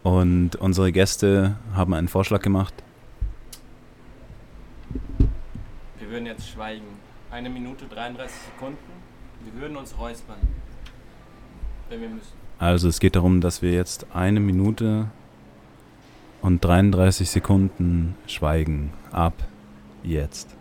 Und unsere Gäste haben einen Vorschlag gemacht. Wir würden jetzt schweigen. 1 Minute 33 Sekunden. Wir würden uns räuspern, wenn wir müssen. Also es geht darum, dass wir jetzt 1 Minute und 33 Sekunden schweigen. Ab jetzt.